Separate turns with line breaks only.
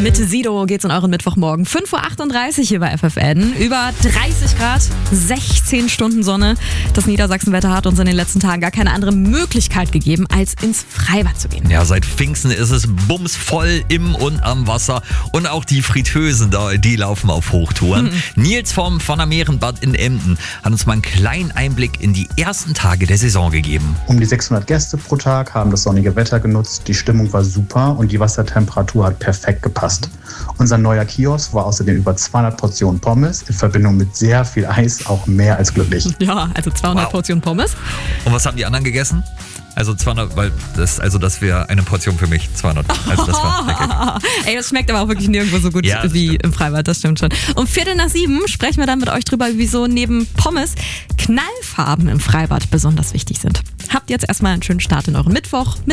Mit Sido geht's in euren Mittwochmorgen. 5.38 Uhr hier bei FFN. Über 30 Grad, 16 Stunden Sonne. Das Niedersachsenwetter hat uns in den letzten Tagen gar keine andere Möglichkeit gegeben, als ins Freibad zu gehen.
Ja, seit Pfingsten ist es bumsvoll im und am Wasser. Und auch die Fritteusen da, die laufen auf Hochtouren. Nils vom von der Mehrenbad in Emden hat uns mal einen kleinen Einblick in die ersten Tage der Saison gegeben.
Um die 600 Gäste pro Tag haben das sonnige Wetter genutzt. Die Stimmung war super und die Wassertemperatur hat perfekt gepasst. Unser neuer Kiosk war außerdem über 200 Portionen Pommes in Verbindung mit sehr viel Eis auch mehr als glücklich.
Ja, also 200 Portionen Pommes.
Und was haben die anderen gegessen? Also 200, weil das wäre eine Portion für mich. 200. Also das war lecker.
Ey, das schmeckt aber auch wirklich nirgendwo so gut wie im Freibad, das stimmt schon. Um 6:45 sprechen wir dann mit euch drüber, wieso neben Pommes Knallfarben im Freibad besonders wichtig sind. Habt jetzt erstmal einen schönen Start in euren Mittwoch mit